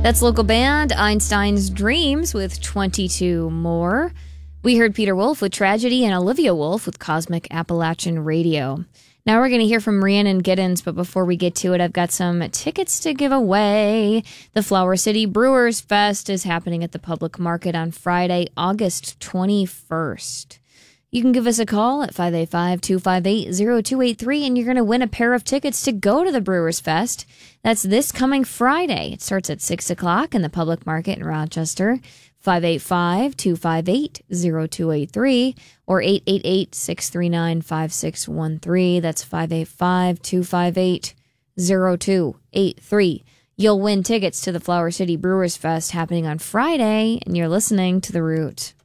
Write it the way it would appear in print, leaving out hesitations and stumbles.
That's local band Einstein's Dreams with 22 More. We heard Peter Wolf with Tragedy and Olivia Wolf with Cosmic Appalachian Radio. Now we're going to hear from Rhiannon Giddens, but before we get to it, I've got some tickets to give away. The Flower City Brewers Fest is happening at the Public Market on Friday, August 21st. You can give us a call at 585-258-0283, and you're going to win a pair of tickets to go to the Brewers Fest. That's this coming Friday. It starts at 6 o'clock in the Public Market in Rochester. 585-258-0283 or 888-639-5613. That's 585-258-0283. You'll win tickets to the Flower City Brewers Fest happening on Friday, and you're listening to The Root.